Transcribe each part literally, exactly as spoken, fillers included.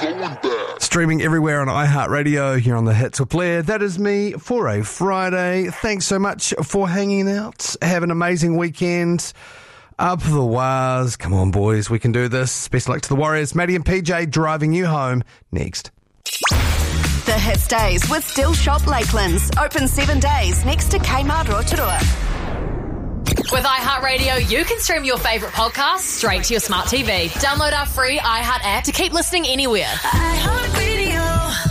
Streaming everywhere on iHeartRadio, here on The Hits with Blair. That is me for a Friday. Thanks so much for hanging out. Have an amazing weekend. Up the Waz. Come on, boys. We can do this. Best luck to the Warriors. Maddie and P J driving you home next. The Hits Days with Still Shop Lakelands. Open seven days next to Kmart Rotorua. With iHeartRadio, you can stream your favourite podcasts straight to your smart T V. Download our free iHeart app to keep listening anywhere. iHeartRadio.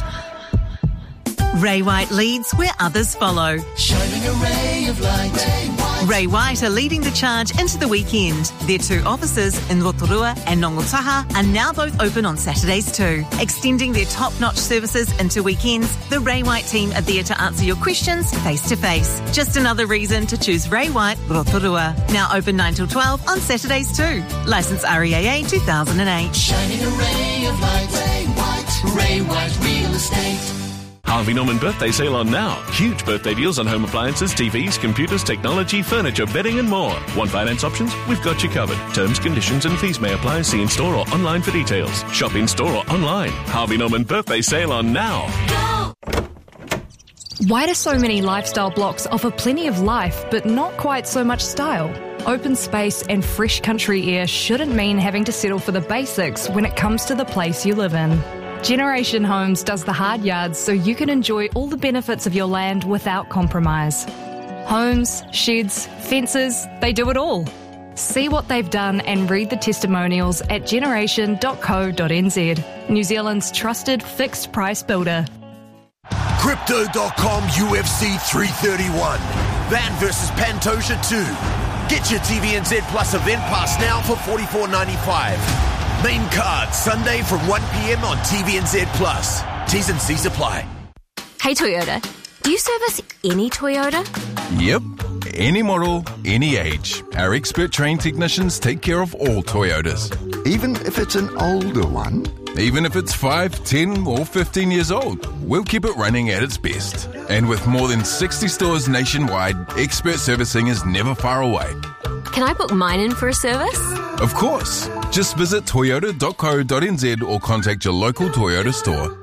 Ray White leads where others follow. Shining a ray of light. Ray White. Ray White are leading the charge into the weekend. Their two offices in Rotorua and Nongataha are now both open on Saturdays too. Extending their top-notch services into weekends, the Ray White team are there to answer your questions face-to-face. Just another reason to choose Ray White Rotorua. Now open nine till twelve on Saturdays too. Licence R E A A two thousand eight. Shining a ray of light. Ray White. Ray White Real Estate. Harvey Norman birthday sale on now. Huge birthday deals on home appliances, T Vs, computers, technology, furniture, bedding and more. Want finance options? We've got you covered. Terms, conditions and fees may apply. See in store or online for details. Shop in store or online. Harvey Norman birthday sale on now. Go! Why do so many lifestyle blocks offer plenty of life but not quite so much style? Open space and fresh country air shouldn't mean having to settle for the basics when it comes to the place you live in. Generation Homes does the hard yards so you can enjoy all the benefits of your land without compromise. Homes, sheds, fences, they do it all. See what they've done and read the testimonials at generation dot co dot n z, New Zealand's trusted fixed price builder. Crypto dot com U F C three thirty-one. Van versus Pantoja two. Get your T V N Z Plus event pass now for forty-four ninety-five. Main card, Sunday from one p.m. on T V N Z Plus. T's and C's apply. Hey Toyota, do you service any Toyota? Yep, any model, any age. Our expert trained technicians take care of all Toyotas. Even if it's an older one? Even if it's five, ten or fifteen years old, we'll keep it running at its best. And with more than sixty stores nationwide, expert servicing is never far away. Can I book mine in for a service? Of course. Just visit toyota dot co dot n z or contact your local Toyota store.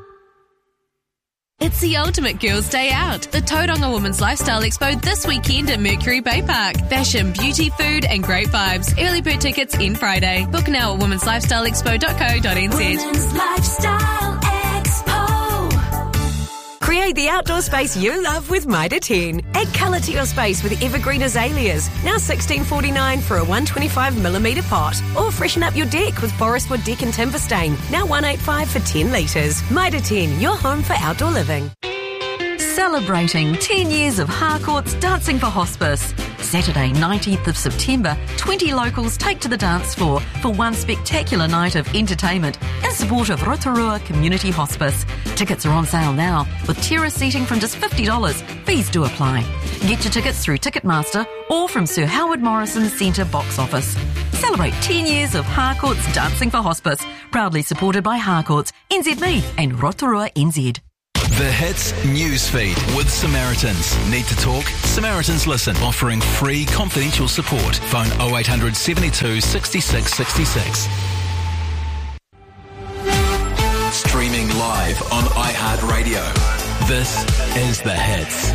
It's the ultimate girls' day out. The Tauranga Women's Lifestyle Expo this weekend at Mercury Bay Park. Fashion, beauty, food and great vibes. Early bird tickets in Friday. Book now at womens lifestyle expo dot co dot n z. Women's Lifestyle Expo. Create the outdoor space you love with Mitre ten. Add colour to your space with evergreen azaleas. Now sixteen forty-nine for a one twenty-five millimetre pot. Or freshen up your deck with Forestwood Deck and Timber Stain. Now one eighty-five for ten litres. Mitre ten, your home for outdoor living. Celebrating ten years of Harcourt's Dancing for Hospice. Saturday, nineteenth of September, twenty locals take to the dance floor for one spectacular night of entertainment in support of Rotorua Community Hospice. Tickets are on sale now, with terrace seating from just fifty dollars. Fees do apply. Get your tickets through Ticketmaster or from Sir Howard Morrison Centre box office. Celebrate ten years of Harcourt's Dancing for Hospice, proudly supported by Harcourt's, N Z Me and Rotorua N Z. The Hits Newsfeed with Samaritans. Need to talk? Samaritans Listen, offering free confidential support. Phone oh eight hundred seventy-two sixty-six sixty-six. Streaming live on iHeartRadio. This is The Hits.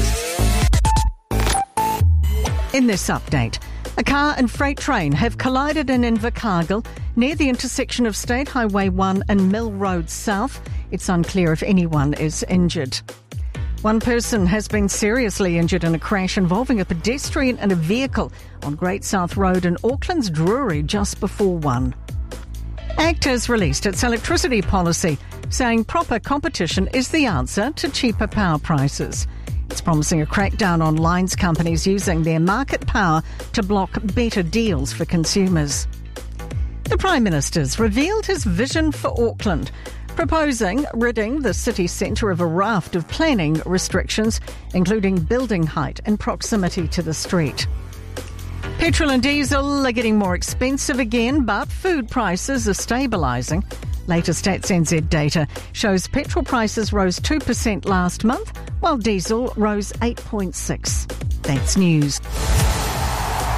In this update, a car and freight train have collided in Invercargill near the intersection of State Highway one and Mill Road South. It's unclear if anyone is injured. One person has been seriously injured in a crash involving a pedestrian and a vehicle on Great South Road in Auckland's Drury just before one. ACT has released its electricity policy, saying proper competition is the answer to cheaper power prices. It's promising a crackdown on lines companies using their market power to block better deals for consumers. The Prime Minister's revealed his vision for Auckland, proposing ridding the city centre of a raft of planning restrictions, including building height and proximity to the street. Petrol and diesel are getting more expensive again, but food prices are stabilising. Latest Stats N Z data shows petrol prices rose two percent last month, while diesel rose eight point six. That's news.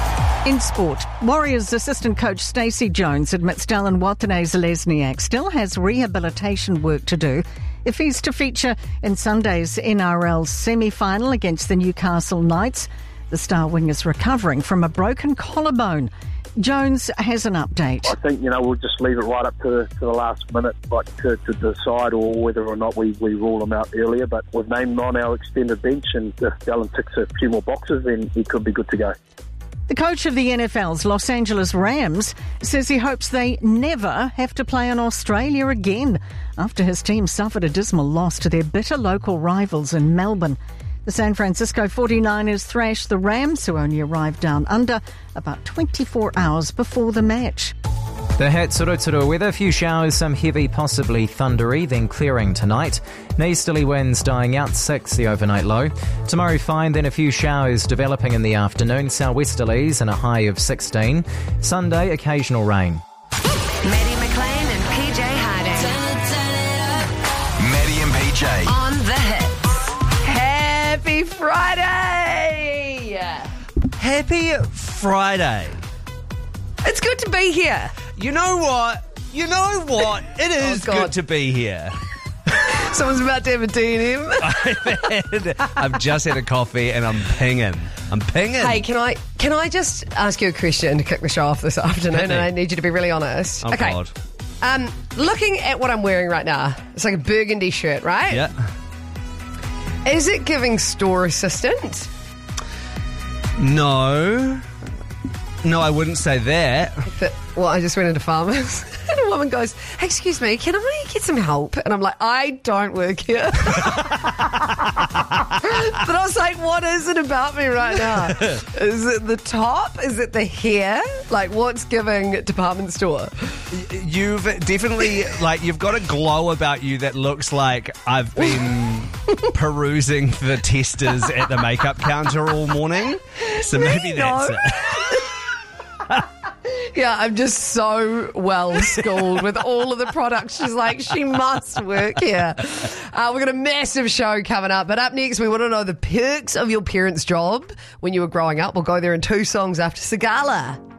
In sport, Warriors assistant coach Stacey Jones admits Dallin Watene-Zelezniak still has rehabilitation work to do if he's to feature in Sunday's N R L semi-final against the Newcastle Knights. The star wing is recovering from a broken collarbone. Jones has an update. I think, you know, we'll just leave it right up to, to the last minute, like to, to decide or whether or not we, we rule him out earlier. But we've named him on our extended bench, and if Dallin ticks a few more boxes, then he could be good to go. The coach of the N F L's Los Angeles Rams says he hopes they never have to play in Australia again after his team suffered a dismal loss to their bitter local rivals in Melbourne. The San Francisco forty-niners thrashed the Rams, who only arrived down under, about twenty-four hours before the match. The Hatsuru weather, a few showers, some heavy, possibly thundery, then clearing tonight. Easterly winds dying out, six the overnight low. Tomorrow fine, then a few showers developing in the afternoon, southwesterlies and a high of sixteen. Sunday, occasional rain. Maddie McLean and P J Harding. Maddie and P J. On the Hits. Happy Friday! Happy Friday. It's good to be here. You know what? You know what? It is Oh, God. good to be here. Someone's about to have a D and M. I've, had, I've just had a coffee and I'm pinging. I'm pinging. Hey, can I can I just ask you a question to kick the show off this afternoon? And I need you to be really honest. Oh, okay. God. Um, looking at what I'm wearing right now, it's like a burgundy shirt, right? Yeah. Is it giving store assistant? No. No, I wouldn't say that. But, well, I just went into Farmers and a woman goes, excuse me, can I get some help? And I'm like, I don't work here. But I was like, what is it about me right now? Is it the top? Is it the hair? Like, what's giving department store? You've definitely, like, you've got a glow about you that looks like I've been perusing the testers at the makeup counter all morning. So maybe that's no. it. Yeah, I'm just so well schooled with all of the products. She's like, she must work here. Uh, we've got a massive show coming up. But up next, we want to know the perks of your parents' job when you were growing up. We'll go there in two songs after Sagala.